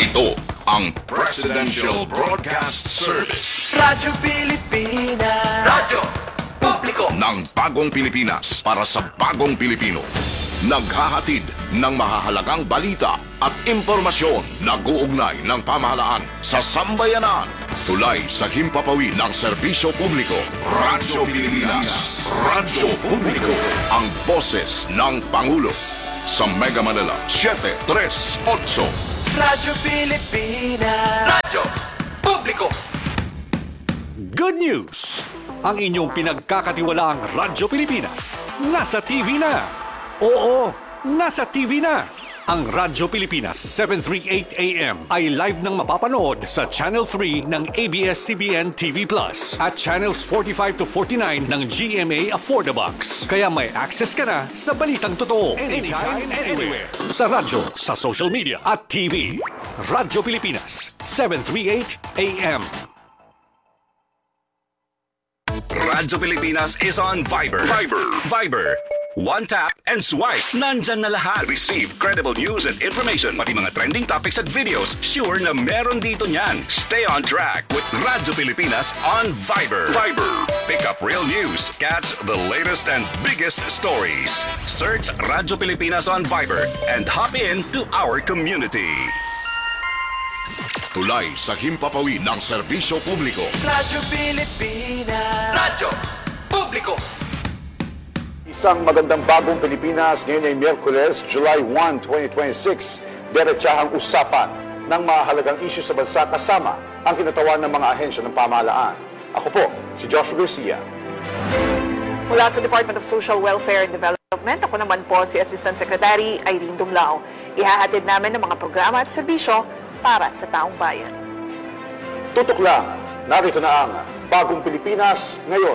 Ito ang Presidential Broadcast Service. Radyo Pilipinas. Radyo Publiko Ng bagong Pilipinas para sa bagong Pilipino. Naghahatid ng mahahalagang balita at impormasyon na guugnay ng pamahalaan sa sambayanan. Tulay sa himpapawid ng serbisyo publiko. Radyo Pilipinas. Radyo Publiko. Ang boses ng Pangulo. Sa Mega Manila, 738. Radyo Pilipinas. Radyo Publiko. Good news! Ang inyong pinagkakatiwalaang Radyo Pilipinas nasa TV na. Oo, nasa TV na. Ang Radyo Pilipinas 738 AM ay live nang mapapanood sa Channel 3 ng ABS-CBN TV Plus at Channels 45 to 49 ng GMA Affordabox. Kaya may access ka na sa balitang totoo anytime and anywhere. Sa radyo, sa social media at TV. Radyo Pilipinas 738 AM. Radyo Pilipinas is on Viber. Viber. One tap and swipe. Nandyan na lahat. Receive credible news and information. Pati mga trending topics at videos. Sure na meron dito niyan. Stay on track with Radyo Pilipinas on Viber. Pick up real news. Catch the latest and biggest stories. Search Radyo Pilipinas on Viber and hop in to our community. Tulay sa himpapawid ng serbisyo publiko. Radyo Pilipinas. Radyo Publiko. Isang magandang bagong Pilipinas ngayon ay Miyerkules, July 1, 2026. Diretsahang usapan ng mahalagang issue sa bansa kasama ang kinatawan ng mga ahensya ng pamahalaan. Ako po, si Joshua Garcia. Mula sa Department of Social Welfare and Development, ako naman po si Assistant Secretary Irene Dumlao. Ihahatid namin ng mga programa at serbisyo para sa taong bayan. Tutok lang, narito na ang Bagong Pilipinas ngayon.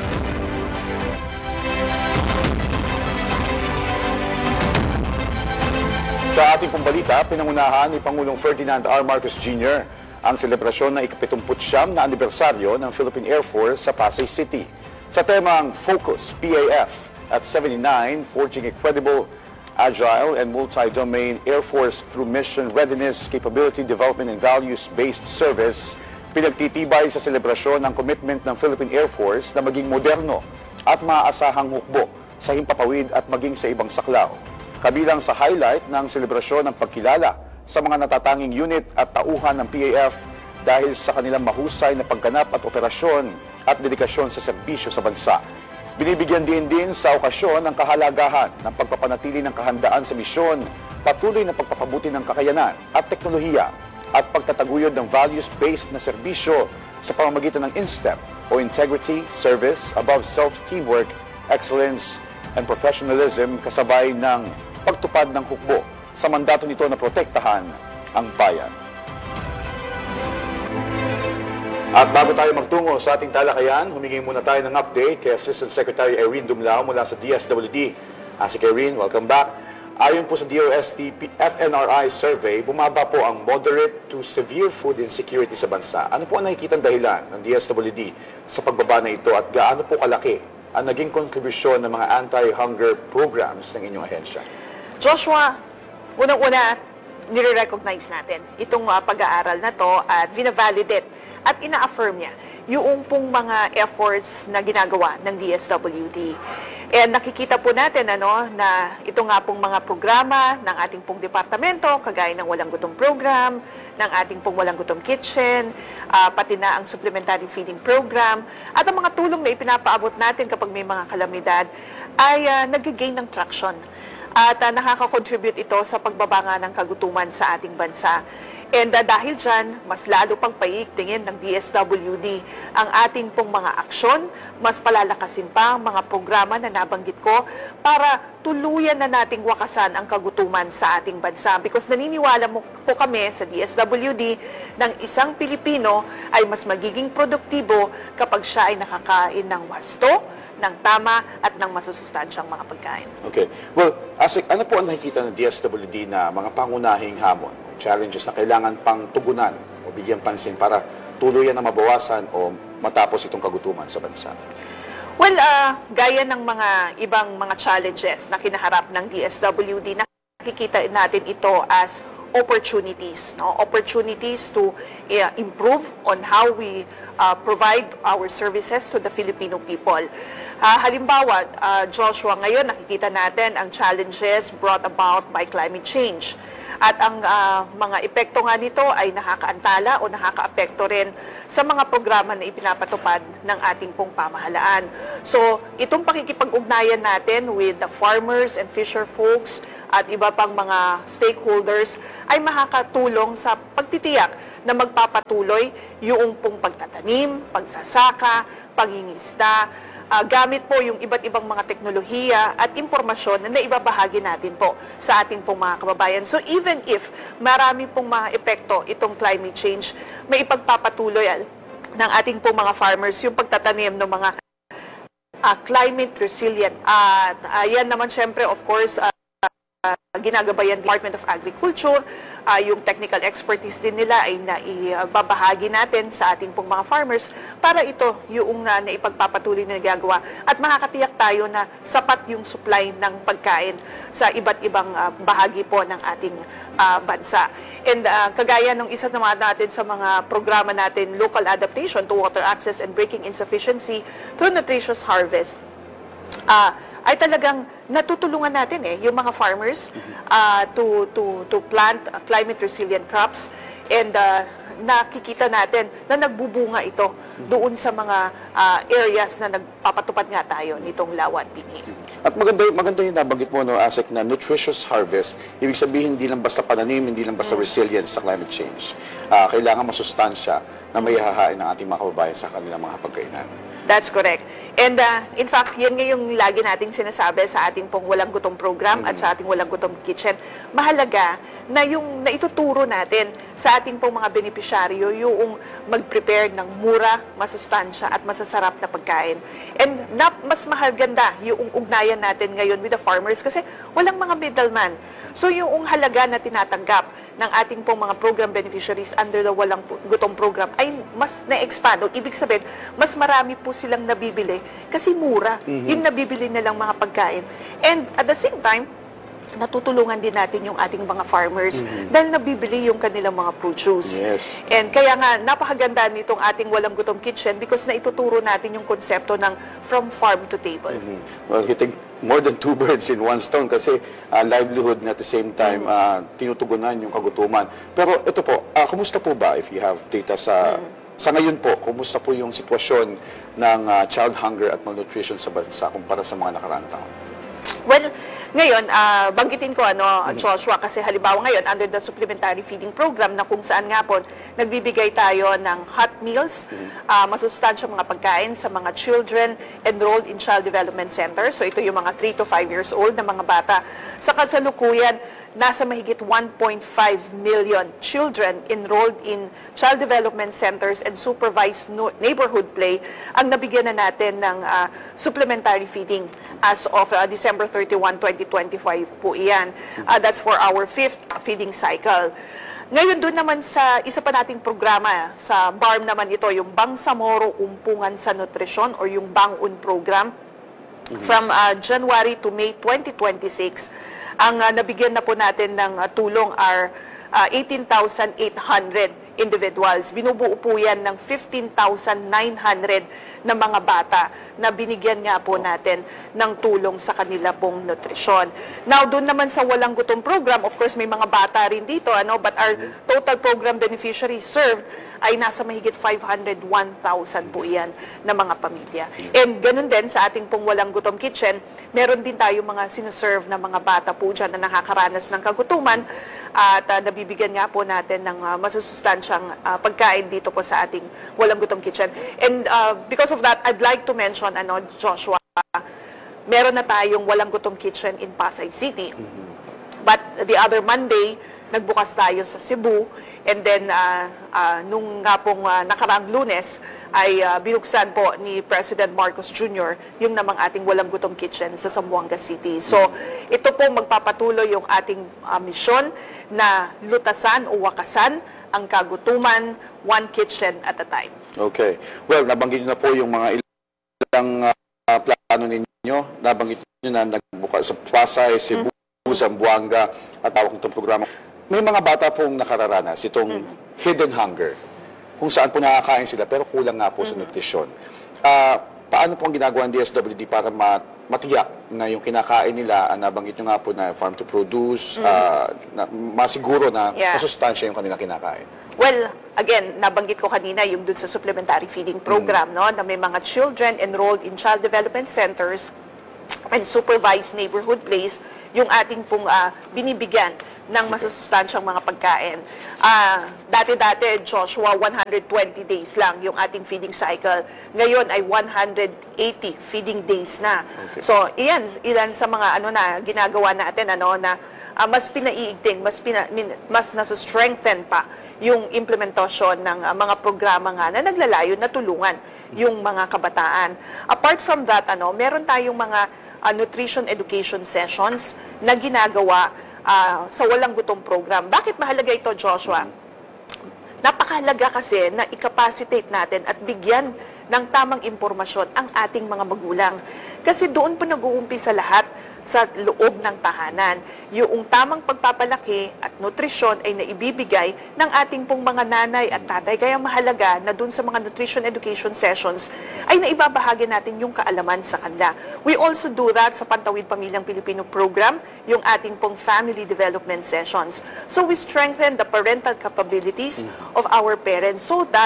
Sa ating pong balita, pinangunahan ni Pangulong Ferdinand R. Marcos Jr. ang selebrasyon ng ika-79 na anibersaryo ng Philippine Air Force sa Pasay City. Sa temang Focus PAF at 79, Forging a Credible, Agile and Multi-Domain Air Force through Mission Readiness, Capability Development and Values-Based Service, pinagtitibay sa selebrasyon ng commitment ng Philippine Air Force na maging moderno at maaasahang hukbo sa himpapawid at maging sa ibang saklaw. Kabilang sa highlight ng selebrasyon ng pagkilala sa mga natatanging unit at tauhan ng PAF dahil sa kanilang mahusay na pagganap at operasyon at dedikasyon sa serbisyo sa bansa. Binibigyan din sa okasyon ng kahalagahan ng pagpapanatili ng kahandaan sa misyon, patuloy na pagpapabuti ng kakayanan at teknolohiya at pagtataguyod ng values-based na serbisyo sa pamamagitan ng INSTEP o Integrity, Service, Above Self, Teamwork, Excellence, and Professionalism kasabay ng pagtupad ng hukbo sa mandato nito na protektahan ang bayan. At bago tayo magtungo sa ating talakayan, humingi muna tayo ng update kay Assistant Secretary Irene Dumlao mula sa DSWD. Si Irene, welcome back. Ayon po sa DOST FNRI survey, bumaba po ang moderate to severe food insecurity sa bansa. Ano po ang nakikitang dahilan ng DSWD sa pagbaba na ito at gaano po kalaki ang naging kontribusyon ng mga anti-hunger programs ng inyong ahensya? Joshua, unang-una, nire-recognize natin itong pag-aaral na to at vina-validate at ina-affirm niya yung pong mga efforts na ginagawa ng DSWD. And nakikita po natin na ito nga pong mga programa ng ating pong departamento, kagaya ng Walang Gutom Program, ng ating pong Walang Gutom Kitchen, pati na ang Supplementary Feeding Program, at ang mga tulong na ipinapaabot natin kapag may mga kalamidad ay nag-gain ng traction. At nakaka-contribute ito sa pagbabanga ng kagutuman sa ating bansa. And dahil dyan, mas lalo pang paiigtingin ng DSWD ang ating pong mga aksyon, mas palalakasin pa ang mga programa na nabanggit ko para tuluyan na nating wakasan ang kagutuman sa ating bansa. Because naniniwala po kami sa DSWD ng isang Pilipino ay mas magiging produktibo kapag siya ay nakakain ng wasto, ng tama at ng masusustansyang mga pagkain. Okay. Well, Asik, ano po ang nakikita ng DSWD na mga pangunahing hamon, challenges na kailangan pang tugunan o bigyan pansin para tuluyan na mabawasan o matapos itong kagutuman sa bansa? Well, gaya ng mga ibang mga challenges na kinaharap ng DSWD, nakikita natin ito as opportunities, no? Opportunities to improve on how we provide our services to the Filipino people. Halimbawa, Joshua, ngayon nakikita natin ang challenges brought about by climate change. At ang mga epekto nga nito ay nakakaantala o nakakaapekto rin sa mga programa na ipinapatupad ng ating pong pamahalaan. So, itong pakikipag-ugnayan natin with the farmers and fisher folks at iba pang mga stakeholders ay makakatulong sa pagtitiyak na magpapatuloy yung pong pagtatanim, pagsasaka, pangingisda, gamit po yung iba't ibang mga teknolohiya at impormasyon na naibabahagi natin po sa ating pong mga kababayan. So even if marami pong mga epekto itong climate change, may ipagpapatuloy ng ating pong mga farmers yung pagtatanim ng mga climate resilient. At yan naman syempre, of course, ginagabayan Department of Agriculture, yung technical expertise din nila ay naibabahagi natin sa ating pong mga farmers para ito yung naipagpapatuloy na nagagawa at makakatiyak tayo na sapat yung supply ng pagkain sa iba't ibang bahagi po ng ating bansa. And kagaya ng isa naman natin sa mga programa natin, local adaptation to water access and breaking insufficiency through nutritious harvest, ay talagang natutulungan natin yung mga farmers to plant climate resilient crops, and nakikita natin na nagbubunga ito doon sa mga areas na nagpapatupad nga tayo nitong Lawan Binhi. At maganda yung nabanggit mo, no, Asek, na nutritious harvest. Ibig sabihin, hindi lang basta pananim, hindi lang basta resilience sa climate change. Kailangan masustansya na may hahain ng ating mga kababayan sa kanilang mga pagkainan. That's correct. And in fact, yan nga yung lagi nating sinasabi sa ating pong Walang Gutom program at sa ating Walang Gutom Kitchen. Mahalaga na yung naituturo natin sa ating pong mga benepisyaryo yung mag-prepare ng mura, masustansya at masasarap na pagkain. And mas mahaganda yung ugnayan natin ngayon with the farmers kasi walang mga middleman. So yung halaga na tinatanggap ng ating pong mga program beneficiaries under the Walang Gutom program ay mas na-expand. Ibig sabihin, mas marami po silang nabibili kasi mura yung nabibili nilang mga pagkain. And at the same time, natutulungan din natin yung ating mga farmers dahil nabibili yung kanilang mga produce. Yes. And kaya nga, napakaganda nitong ating Walang Gutom Kitchen because naituturo natin yung konsepto ng from farm to table. Well, hitting more than two birds in one stone kasi livelihood na at the same time tinutugunan yung kagutuman. Pero ito po, kumusta po ba if you have data sa ngayon po, kumusta po yung sitwasyon ng child hunger at malnutrition sa bansa kumpara sa mga nakaraang taon? Well, ngayon, banggitin ko, Joshua, kasi halimbawa ngayon, under the supplementary feeding program na kung saan nga po, nagbibigay tayo ng hot meals, masustansyang mga pagkain sa mga children enrolled in Child Development Center. So ito yung mga 3 to 5 years old na mga bata. Sa kasalukuyan, nasa mahigit 1.5 million children enrolled in Child Development Centers and supervised neighborhood play ang nabigyan na natin ng supplementary feeding as of December 31, 2025 po iyan. That's for our 5th feeding cycle. Ngayon doon naman sa isa pa nating programa, sa BARM naman ito, yung Bangsamoro Umpungan sa Nutrisyon or yung Bangun program. From January to May 2026, ang nabigyan na po natin ng tulong are 18,800 individuals. Binubuo po yan ng 15,900 na mga bata na binigyan nga po natin ng tulong sa kanila pong nutrisyon. Now, doon naman sa Walang Gutom program, of course, may mga bata rin dito, but our total program beneficiaries served ay nasa mahigit 501,000 po yan na mga pamilya. And ganun din sa ating pong Walang Gutom Kitchen, meron din tayo mga sinuserve na mga bata po dyan na nakakaranas ng kagutuman at nabibigyan nga po natin ng masusustansyang pagkain dito po sa ating Walang Gutom Kitchen. And because of that, I'd like to mention, Joshua, meron na tayong Walang Gutom Kitchen in Pasay City. But the other Monday, nagbukas tayo sa Cebu, and then nung nga pong nakaraang Lunes ay binuksan po ni President Marcos Jr. yung namang ating Walang Gutom Kitchen sa Zamboanga City. So ito po magpapatuloy yung ating misyon na lutasan o wakasan ang kagutuman, one kitchen at a time. Okay. Well, nabanggit nyo na po yung mga ilang plano ninyo. Nabanggit nyo na nagbukas sa Pasay, Cebu, Zamboanga at tawag nitong programa. may mga bata pong nakararanas itong hidden hunger, kung saan po nakakain sila pero kulang nga po sa nutrisyon. Paano po ang ginagawa ng DSWD para matiyak na yung kinakain nila, nabanggit nyo nga po na farm to produce, na masiguro na Yeah. masustansya yung kanilang kinakain? Well, again, nabanggit ko kanina yung dun sa supplementary feeding program, no, na may mga children enrolled in child development centers and supervised neighborhood plays, yung ating pong binibigyan ng masusustansyang mga pagkain. Dati-dati, Joshua, 120 days lang yung ating feeding cycle. Ngayon ay 180 feeding days na. Okay. So, ilan sa mga ginagawa natin na mas pinaiigting, mas nasa-strengthen pa yung implementasyon ng mga programa nga na naglalayo na tulungan yung mga kabataan. Apart from that, meron tayong mga nutrition education sessions na ginagawa sa Walang Gutom program. Bakit mahalaga ito, Joshua? Napakahalaga kasi na i-capacitate natin at bigyan ng tamang impormasyon ang ating mga magulang. Kasi doon po nag-uumpisa lahat sa loob ng tahanan. Yung tamang pagpapalaki at nutrisyon ay naibibigay ng ating pong mga nanay at tatay. Kaya mahalaga na doon sa mga nutrition education sessions ay naibabahagi natin yung kaalaman sa kanila. We also do that sa Pantawid Pamilyang Pilipino program, yung ating pong family development sessions. So we strengthen the parental capabilities of our parents so that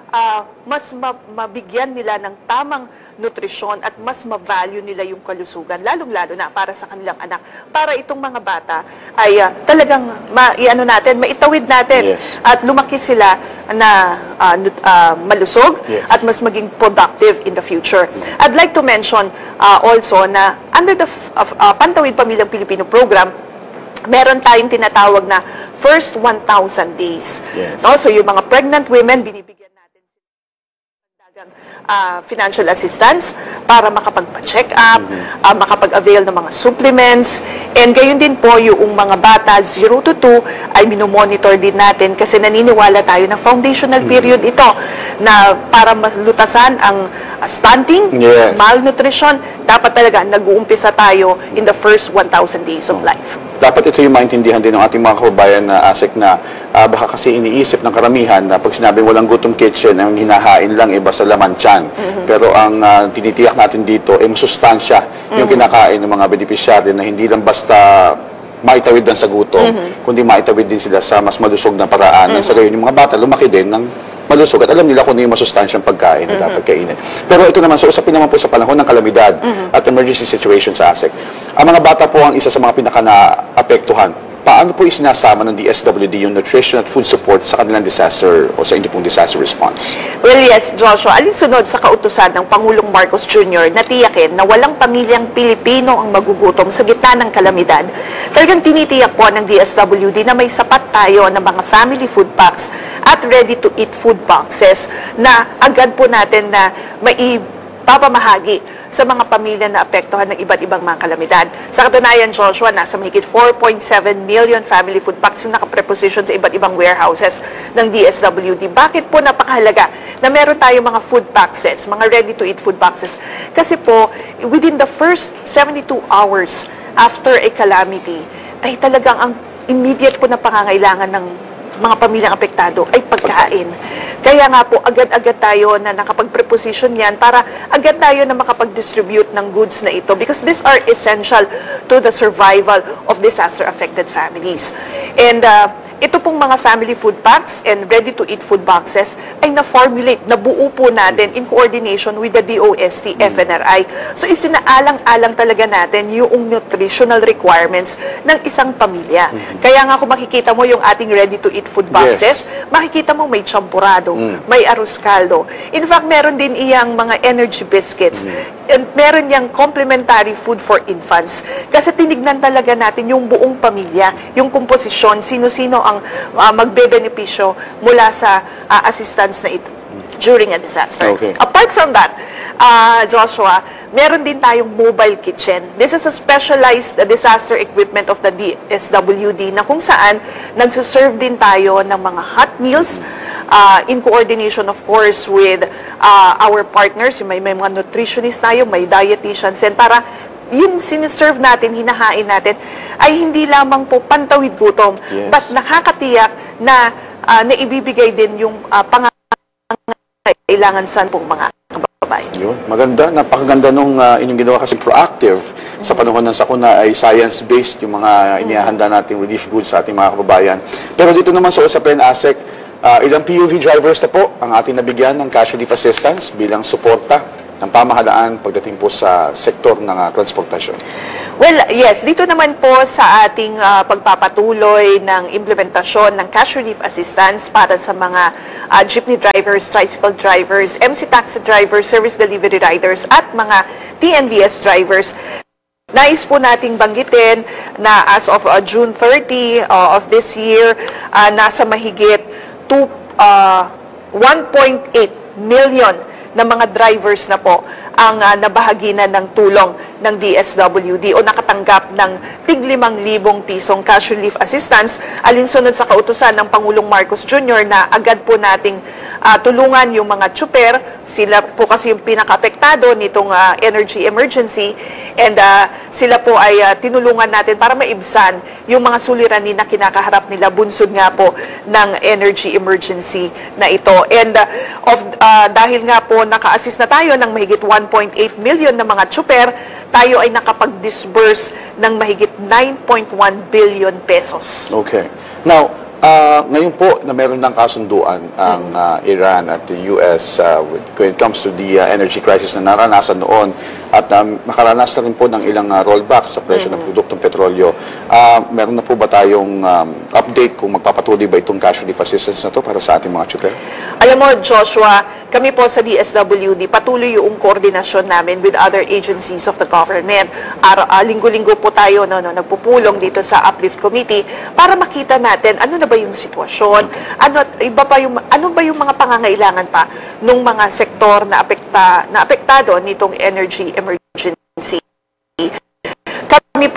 mas mabigyan nila ng tamang nutrisyon at mas ma-value nila yung kalusugan, lalong-lalo na para sa kanilang anak. Para itong mga bata ay talagang maitawid natin Yes. at lumaki sila na malusog Yes. at mas maging productive in the future. I'd like to mention also na under the Pantawid Pamilyang Pilipino program, meron tayong tinatawag na first 1,000 days. Yes. No? So yung mga pregnant women, binibigyan natin financial assistance para makapagpa-check up, makapag-avail ng mga supplements, and gayon din po yung mga bata 0 to 2 ay minomonitor din natin kasi naniniwala tayo na foundational period ito na para malutasan ang stunting, Yes. malnutrition, dapat talaga nag-uumpisa tayo in the first 1,000 days of life. Dapat ito yung maintindihan din ng ating mga kababayan na ASEC na baka kasi iniisip ng karamihan na pag sinabing walang gutom kitchen, ang hinahain lang basta laman tiyan. Pero ang tinitiyak natin dito ay masustansya yung kinakain ng mga beneficiary na hindi lang basta maitawid lang sa gutom, kundi maitawid din sila sa mas malusog na paraan. Nang sa gayon, yung mga bata lumaki din ng malusog at alam nila kung ano yung masustansyang pagkain na dapat kainin. Pero ito naman, so usapin naman po sa panahon ng kalamidad at emergency situation sa ASEC. Ang mga bata po ang isa sa mga pinaka-naapektuhan. Paano po isinasama ng DSWD yung nutrition at food support sa kanilang disaster o sa inyong pong disaster response? Well, yes, Joshua. Alinsunod sa kautusan ng Pangulong Marcos Jr. na tiyakin na walang pamilyang Pilipino ang magugutom sa gitna ng kalamidad, talagang tinitiyak po ng DSWD na may sapat tayo ng mga family food packs at ready-to-eat food boxes na agad po natin na papamahagi sa mga pamilya na apektuhan ng iba't ibang mga kalamidad. Sa katunayan, Joshua, nasa mahigit 4.7 million family food packs yung nakapreposition sa iba't ibang warehouses ng DSWD. Bakit po napakahalaga na meron tayo mga food boxes, mga ready-to-eat food boxes? Kasi po, within the first 72 hours after a calamity, ay talagang ang immediate po na pangangailangan ng mga pamilyang apektado ay pagkain. Kaya nga po, agad-agad tayo na nakapag-preposition yan para agad tayo na makapag-distribute ng goods na ito because these are essential to the survival of disaster-affected families. And ito pong mga family food packs and ready-to-eat food boxes ay na-formulate, nabuo po natin in coordination with the DOST, FNRI. So isinaalang-alang talaga natin yung nutritional requirements ng isang pamilya. Kaya nga kung makikita mo yung ating ready-to-eat food boxes, makikita mo may champurado, may arroz caldo. In fact, meron din iyang mga energy biscuits. And meron yang complementary food for infants. Kasi tinignan talaga natin yung buong pamilya, yung komposisyon, sino-sino ang magbebenepisyo mula sa assistance na ito during a disaster. Okay. Apart from that, Joshua, meron din tayong mobile kitchen. This is a specialized disaster equipment of the DSWD na kung saan nagsuserve din tayo ng mga hot meals in coordination, of course, with our partners. May mga nutritionist tayo, may dietitians, and para yung siniserve natin, hinahain natin, ay hindi lamang po pantawid gutom, Yes. but nakakatiyak na naibibigay din yung pangangailangan sa pong mga kababayan. Yun, maganda. Napakaganda nung inyong ginawa kasi proactive sa panahon ng sakuna ay science-based yung mga inihahanda nating relief goods sa ating mga kababayan. Pero dito naman sa usapin, ASEC, ilang PUV drivers na po ang ating nabigyan ng cash relief assistance bilang suporta ng pamahalaan pagdating po sa sektor ng transportasyon. Well, yes, dito naman po sa ating pagpapatuloy ng implementasyon ng cash relief assistance para sa mga jeepney drivers, tricycle drivers, MC taxi drivers, service delivery riders at mga TNVS drivers. Nais po nating banggitin na as of June 30 of this year, nasa mahigit 1.8 million na mga drivers na po ang nabahagi na ng tulong ng DSWD o nakatanggap ng tig 5,000 pisong cash relief assistance alinsunod sa kautusan ng Pangulong Marcos Jr. na agad po nating tulungan yung mga tsuper. Sila po kasi yung pinaka-apektado nitong energy emergency and sila po ay tinulungan natin para maibsan yung mga suliranin na kinakaharap nila bunsod nga po ng energy emergency na ito. And dahil nga po naka-assist na tayo ng mahigit 1.8 million na mga tsuper, tayo ay nakapag-disburse ng mahigit 9.1 billion pesos. Okay. Now, ngayon po na meron ng kasunduan ang Iran at the US when it comes to the energy crisis na naranasan noon at makaranas na rin po ng ilang rollback sa presyo ng produktong petrolyo. Meron na po ba tayong update kung magpapatuloy ba itong cash relief assistance na to para sa ating mga tsuper? Alam mo, Joshua, kami po sa DSWD, patuloy yung koordinasyon namin with other agencies of the government. Linggo-linggo po tayo nagpupulong dito sa Uplift Committee para makita natin ano na ba yung sitwasyon, ano ba yung mga pangangailangan pa ng mga sektor na apektado nitong energy emergency. Kami po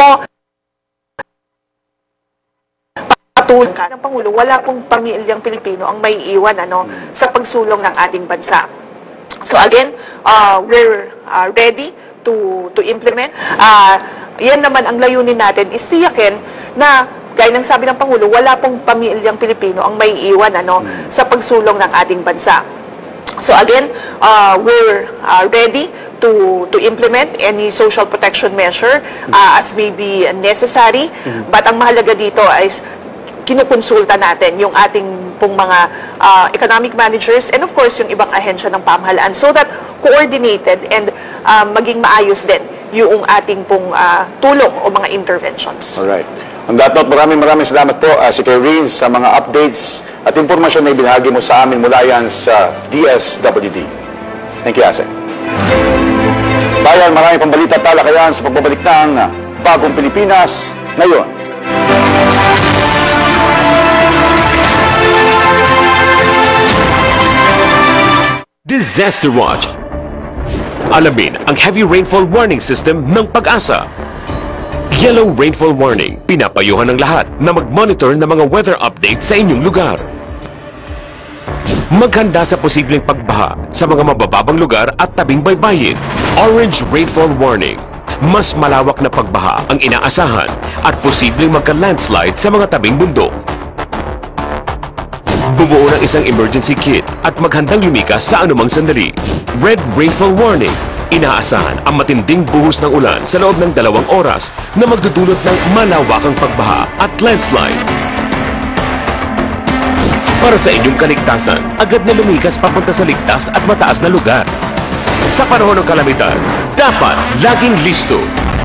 patuloy ng Pangulo, wala pong pamilyang Pilipino ang may iwan sa pagsulong ng ating bansa. So again, we're ready to implement. Yan naman ang layunin natin is tiyakin na gaya ng sabi ng Pangulo, wala pong pamilyang Pilipino ang may iwan sa pagsulong ng ating bansa. So again, we're ready to implement any social protection measure as may be necessary. But ang mahalaga dito is kinukonsulta natin yung ating pong mga economic managers and of course yung ibang ahensya ng pamahalaan so that coordinated and maging maayos din yung ating pong tulong o mga interventions. Alright. On that note, maraming salamat po si Kyrene sa mga updates at impormasyon na ibinahagi mo sa amin mula yan sa DSWD. Thank you, Ase. Bayan, maraming pambalita at talakayan sa pagbabalik ng Bagong Pilipinas ngayon. Disaster Watch. Alamin ang heavy rainfall warning system ng Pag-asa. Yellow rainfall warning. Pinapayuhan ng lahat na mag-monitor ng mga weather update sa inyong lugar. Maghanda sa posibleng pagbaha sa mga mabababang lugar at tabing baybayin. Orange rainfall warning. Mas malawak na pagbaha ang inaasahan at posibleng magka-landslide sa mga tabing bundok. Bumuo ng isang emergency kit at maghandang lumikas sa anumang sandali. Red rainfall warning. Inaasahan ang matinding buhos ng ulan sa loob ng 2 oras na magdudulot ng malawakang pagbaha at landslide. Para sa inyong kaligtasan, agad na lumikas papunta sa ligtas at mataas na lugar. Sa panahon ng kalamidad, dapat laging listo.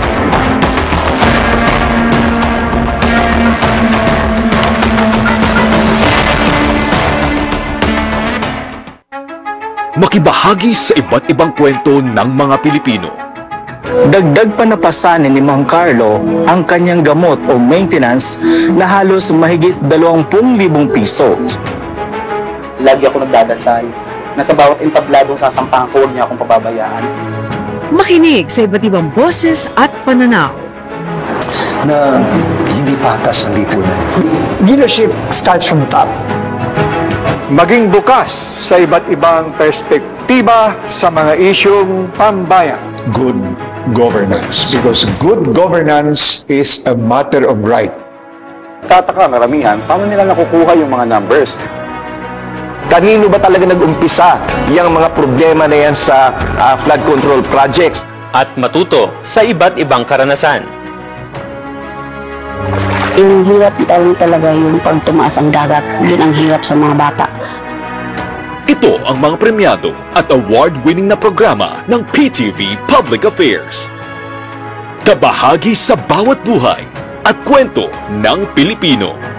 Makibahagi sa iba't ibang kwento ng mga Pilipino. Dagdag pa napasanin ni Mang Carlo ang kanyang gamot o maintenance na halos mahigit 20,000 piso. Lagi ako nagdadasal na sa bawat entabladong sasampahan ko, huwag niya akong pababayaan. Makinig sa iba't ibang boses at pananaw. Na hindi patas ang lipunan. Leadership starts from the top. Maging bukas sa iba't ibang perspektiba sa mga isyong pambayan. good governance. Because good governance is a matter of right. Tataka karamihan, paano nila nakukuha yung mga numbers? Kanino ba talaga nag-umpisa yung mga problema na yan sa flood control projects? At matuto sa iba't ibang karanasan. Yung hirap talaga yung pag tumaas ang dagat. Yun ang hirap sa mga bata. Ito ang mga premyado at award-winning na programa ng PTV Public Affairs. Kabahagi sa bawat buhay at kwento ng Pilipino.